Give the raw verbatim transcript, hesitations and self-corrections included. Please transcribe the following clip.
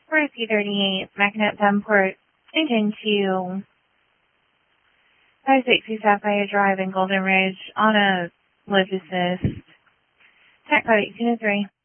four C thirty-eight, Mackinac Davenport, engine two, five sixty Sapphire Drive in Golden Ridge on a lift assist. Tac five eight two three.